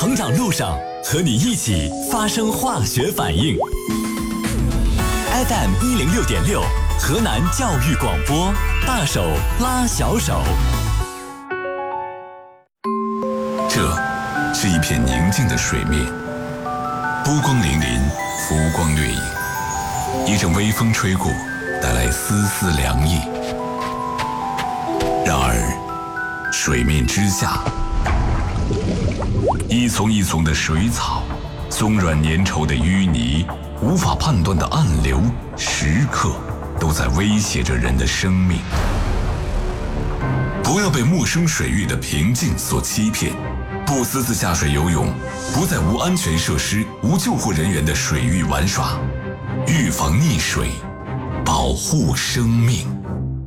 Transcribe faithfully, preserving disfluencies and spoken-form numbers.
成长路上，和你一起发生化学反应。F M 一零六点六，河南教育广播，大手拉小手。 这是一片宁静的水面，波光粼粼，浮光掠影。一阵微风吹过，带来丝丝凉意。然而，水面之下，一丛一丛的水草，松软粘稠的淤泥，无法判断的暗流，时刻都在威胁着人的生命。不要被陌生水域的平静所欺骗，不私自下水游泳，不在无安全设施、无救护人员的水域玩耍，预防溺水，保护生命。